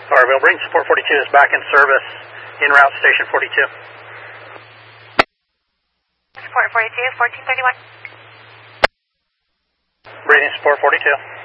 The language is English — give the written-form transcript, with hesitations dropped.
Starville, bring support 42 is back in service, en route station 42. Support 42, 1431. Breathing support 42.